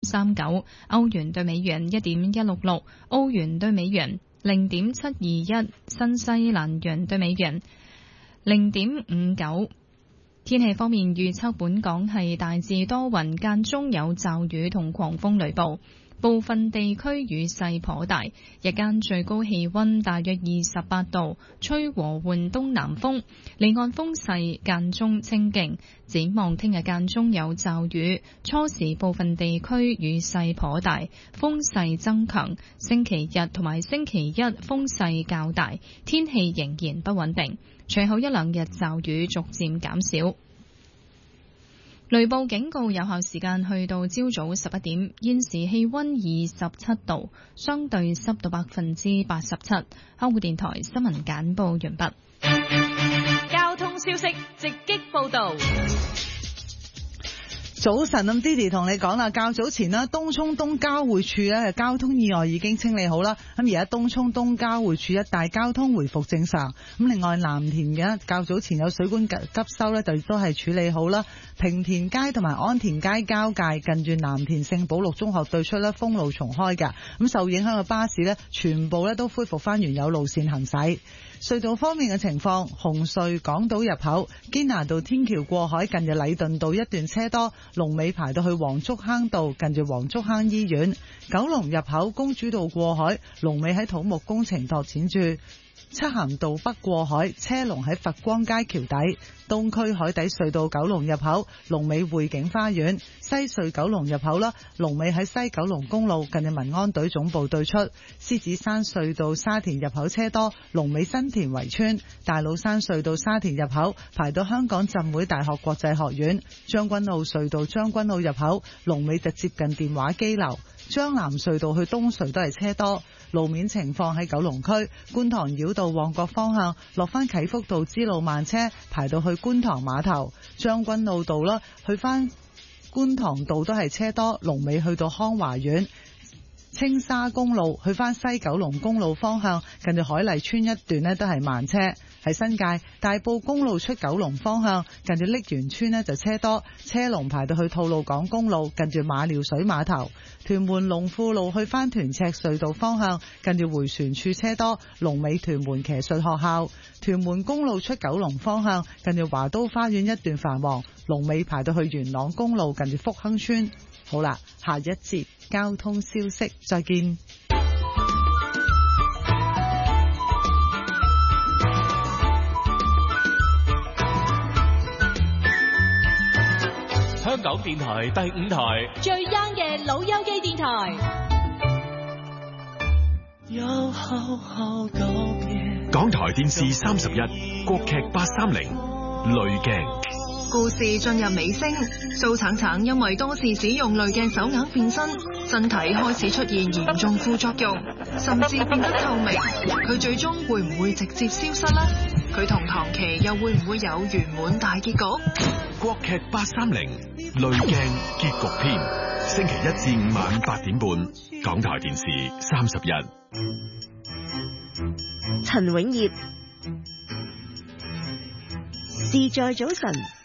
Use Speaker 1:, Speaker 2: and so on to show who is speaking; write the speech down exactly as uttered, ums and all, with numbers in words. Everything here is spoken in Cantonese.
Speaker 1: 三九，歐元對美元一點一六六，澳元對美元零點七二一，新西蘭元對美元零點五九。天氣方面預測，本港係大致多雲，間中有驟雨同狂風雷暴，部分地區雨勢頗大，日間最高氣溫大約二十八度，吹和緩東南風，離岸風勢間中清勁。展望聽日間中有驟雨，初時部分地區雨勢頗大，風勢增強。星期日同埋星期一風勢較大，天氣仍然不穩定。隨後一兩日驟雨逐漸減少。雷暴警告有效時間去到朝早十一點，現時氣溫二十七度，相對濕度百分之八十七。香港電台新聞簡報完畢。
Speaker 2: 交通消息直擊報道。
Speaker 3: 早晨，咁 Didi 同你講啦，較早前啦，東涌東交匯處咧交通意外已經清理好啦，咁而家東涌東交匯處一帶交通回復正常。咁另外藍田嘅較早前有水管急修咧，就亦都係處理好啦。平田街同埋安田街交界近住藍田聖保祿中學對出咧封路重開㗎，咁受影響嘅巴士咧全部咧都恢復翻原有路線行駛。隧道方面嘅情況，紅隧港島入口堅拿道天橋過海近住禮頓道一段車多，龍尾排到去黃竹坑道近住黃竹坑醫院。九龍入口公主道過海龍尾喺土木工程拓展處。漆咸道北過海車龍喺佛光街橋底。東區海底隧道九龍入口龍尾匯景花園。西隧九龍入口啦，龍尾喺西九龍公路近住民安隊總部對出。獅子山隧道沙田入口車多，龍尾新田圍村。大老山隧道沙田入口排到香港浸會大學國際學院。將軍澳隧道將軍澳入口龍尾就接近電話機樓。將南隧道去東隧都係車多。路面情況喺九龍區觀塘繞道旺角方向落翻啟福道支路慢車排到去觀塘碼頭。將軍澳道啦，去翻觀塘道都係車多，龍尾去到康華苑。青沙公路去翻西九龍公路方向近住海麗村一段呢都係慢車。喺新界大埔公路出九龍方向近住瀝源村呢就車多，車龍排到去吐露港公路近住馬料水碼頭。屯門龍富路去翻屯赤隧道方向近住回旋處車多，龍尾屯門騎術學校。屯門公路出九龍方向近住華都花園一段繁忙，龍尾排到去元朗公路近住福亨村。好啦，下一節交通消息再見。
Speaker 4: 香港電台第五台
Speaker 2: 最 young 嘅老友記電台。
Speaker 5: 有好好告別。
Speaker 4: 港台電視三十一，國劇八三零，濾鏡。
Speaker 6: 故事進入尾聲，蘇橙橙因為多次使用濾鏡手鐲變身，身體開始出現嚴重副作用，甚至變得透明。佢最終會唔會直接消失呢？佢同唐琪又會唔會有圓滿大結局？
Speaker 4: 國劇八三零，濾鏡結局篇，星期一至五晚八點半，港台電視三十一。
Speaker 7: 陳永業，事在早晨。